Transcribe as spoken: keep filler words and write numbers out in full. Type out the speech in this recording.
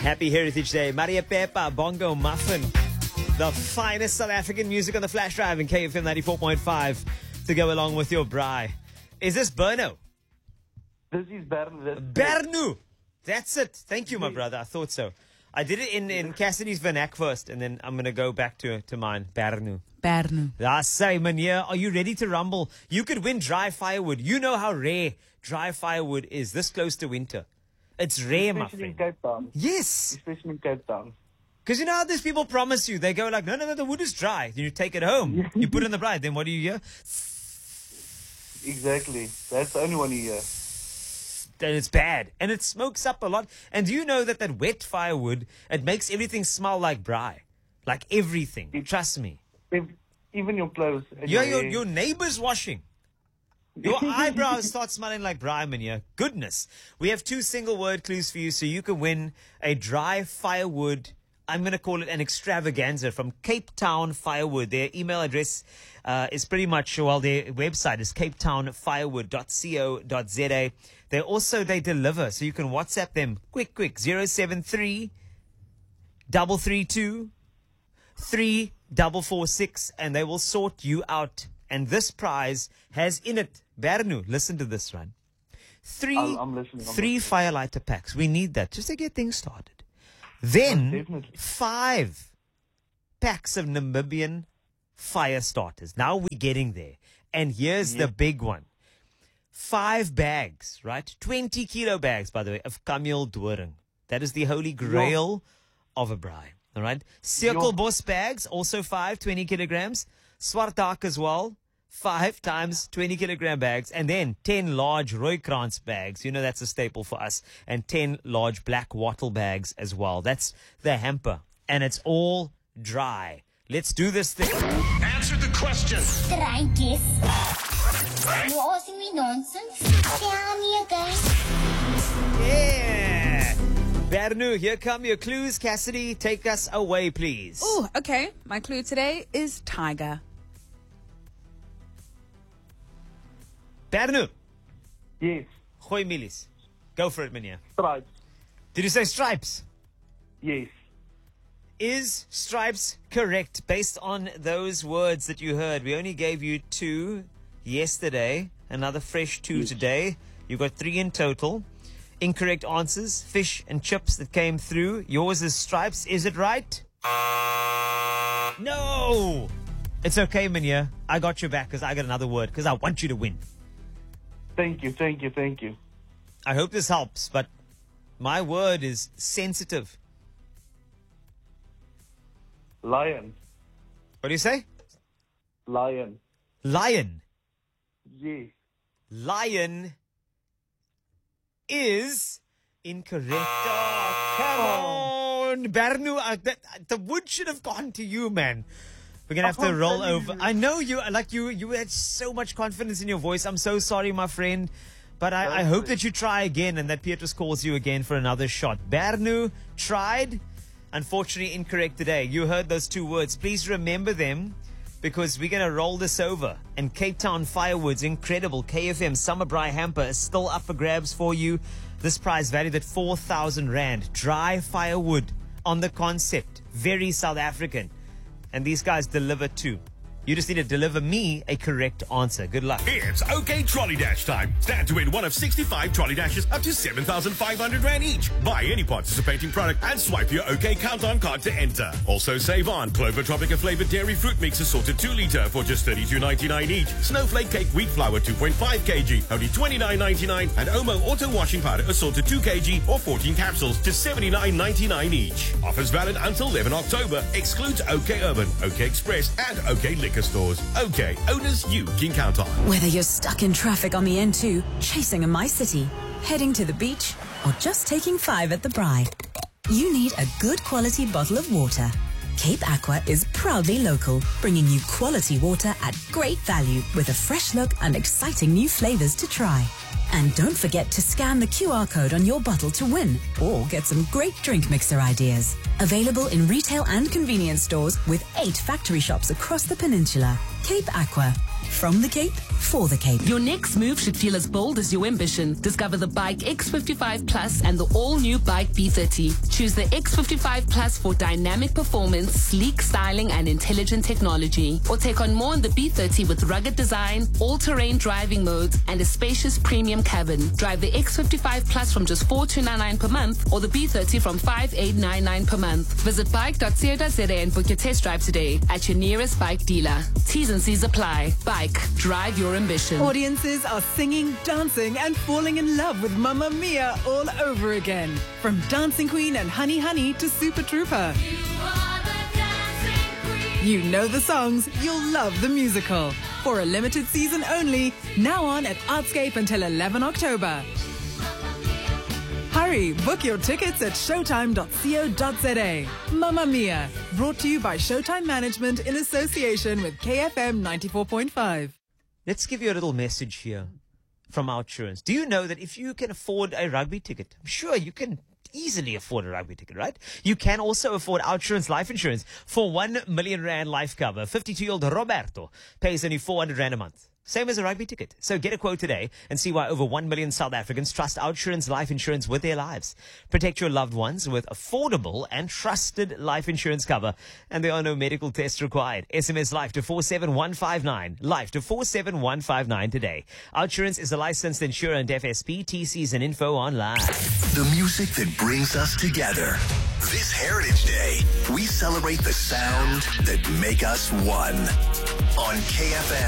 Happy Heritage Day. Maria Pepa, Bongo Muffin. The finest South African music on the flash drive in K F M ninety-four point five to go along with your braai. Is this Berno? This is Bernu. Bernu! That's it. Thank you, my brother. I thought so. I did it in, in Cassidy's vernac first, and then I'm going to go back to to mine. Bernu. Bernu. I say, Meneer, are you ready to rumble? You could win dry firewood. You know how rare dry firewood is this close to winter. It's rare, my Especially in friend. Cape Town. Yes. Especially in Cape Town. Because you know how these people promise you? They go like, no, no, no, the wood is dry. Then you take it home. You put it in the braai. Then what do you hear? Exactly. That's the only one you hear. Then it's bad. And it smokes up a lot. And do you know that that wet firewood, it makes everything smell like braai? Like everything. It- Trust me. If, even your clothes. And Your, your your, hair. your neighbor's washing. Your eyebrows start smelling like braai, Meneer. Goodness. We have two single word clues for you so you can win a dry firewood. I'm going to call it an extravaganza from Cape Town Firewood. Their email address uh, is pretty much, well, their website is cape town firewood dot co dot za. They also, they deliver, so you can WhatsApp them quick, quick, zero seven three, three three two, three four four six, and they will sort you out. And this prize has in it, Bernu, listen to this one. Three, I'm- I'm listening, I'm three firelighter packs. We need that just to get things started. Then Definitely. five packs of Namibian fire starters. Now we're getting there. And here's the big one. Five bags, right? twenty kilo bags, by the way, of Kameel Doring. That is the holy grail of a braai. All right. Circle Boss bags, also five, twenty kilograms. Swartak as well. Five times twenty kilogram bags. And then ten large Rooikrans bags. You know, that's a staple for us. And ten large black wattle bags as well. That's the hamper. And it's all dry. Let's do this thing. Answer the question. Strikes. You're asking me nonsense? Tell me again. Yeah. Bernu, here come your clues. Cassidy, take us away, please. Oh, okay. My clue today is tiger. Bernu. Yes. Gooi milies. Go for it, Meneer. Stripes. Did you say stripes? Yes. Is stripes correct based on those words that you heard? We only gave you two yesterday, another fresh two today. You got three in total. Incorrect answers, fish and chips that came through. Yours is stripes. Is it right? No! It's okay, Meneer. I got your back because I got another word because I want you to win. Thank you, thank you, thank you. I hope this helps, but my word is sensitive. Lion. What do you say? Lion. Lion. Yes. Lion is incorrect. Oh, come on, Bernu. Uh, that, uh, the wood should have gone to you, man. We're gonna have to I'm roll telling over. you. I know you like you. You had so much confidence in your voice. I'm so sorry, my friend. But I, I hope that you try again and that Petrus calls you again for another shot. Bernu tried. Unfortunately, incorrect today. You heard those two words. Please remember them because we're going to roll this over. And Cape Town Firewood's incredible K F M Summer Braai hamper is still up for grabs for you. This prize valued at four thousand rand. Dry firewood on the concept. Very South African. And these guys deliver too. You just need to deliver me a correct answer. Good luck. It's OK Trolley Dash time. Stand to win one of sixty-five trolley dashes up to seven thousand five hundred rand each. Buy any participating product and swipe your OK Countdown card to enter. Also save on Clover Tropica flavored dairy fruit mix assorted two litre for just thirty-two ninety-nine each. Snowflake cake wheat flour two point five kilograms, only twenty-nine ninety-nine. And Omo auto washing powder assorted two kilograms or fourteen capsules to seventy-nine ninety-nine each. Offers valid until eleventh October. Excludes OK Urban, OK Express and OK Liquor stores. OK, owners you can count on. Whether you're stuck in traffic on the N two, chasing a My City, heading to the beach, or just taking five at the braai, you need a good quality bottle of water. Cape Aqua is proudly local, bringing you quality water at great value with a fresh look and exciting new flavors to try. And don't forget to scan the Q R code on your bottle to win or get some great drink mixer ideas. Available in retail and convenience stores with eight factory shops across the peninsula. Cape Aqua, From the Cape, for the Cape. Your next move should feel as bold as your ambition. Discover the Bike X fifty-five Plus and the all-new Bike B thirty. Choose the X fifty-five Plus for dynamic performance, sleek styling, and intelligent technology. Or take on more in the B thirty with rugged design, all-terrain driving modes, and a spacious premium cabin. Drive the X fifty-five Plus from just four thousand two hundred ninety-nine per month or the B thirty from five thousand eight hundred ninety-nine per month. Visit bike dot co dot za and book your test drive today at your nearest bike dealer. T's and C's apply. Bike. Drive your ambition. Audiences are singing, dancing, and falling in love with Mamma Mia all over again. From Dancing Queen and Honey Honey to Super Trooper. You are the dancing queen. You know the songs, you'll love the musical. For a limited season only, now on at Artscape until eleven October. Hurry, book your tickets at showtime dot co dot za. Mamma Mia, brought to you by Showtime Management in association with K F M ninety-four point five. Let's give you a little message here from OUTsurance. Do you know that if you can afford a rugby ticket, I'm sure you can easily afford a rugby ticket, right? You can also afford OUTsurance life insurance for one million rand life cover. fifty-two-year-old Roberto pays only four hundred rand a month. Same as a rugby ticket. So get a quote today and see why over one million South Africans trust OUTsurance life insurance with their lives. Protect your loved ones with affordable and trusted life insurance cover. And there are no medical tests required. S M S LIFE to four seven one five nine. LIFE to four seven one five nine today. OUTsurance is a licensed insurer and F S P. T Cs and info online. The music that brings us together. This Heritage Day, we celebrate the sound that make us one. On K F M.